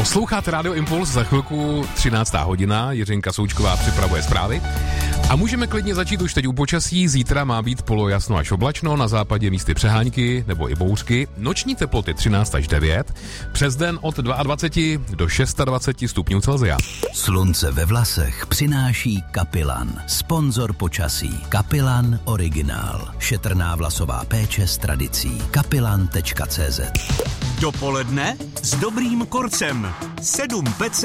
Posloucháte Radio Impuls, za chvilku 13. hodina, Jiřinka Součková připravuje zprávy. A můžeme klidně začít už teď u počasí, zítra má být polojasno až oblačno, na západě místy přehánky nebo i bouřky, noční teploty 13 až 9, přes den od 22 do 26 stupňů Celsia. Slunce ve vlasech přináší Kapilan, sponzor počasí. Kapilan Originál, šetrná vlasová péče s tradicí. Kapilan.cz. Dopoledne s dobrým korcem. 7 pece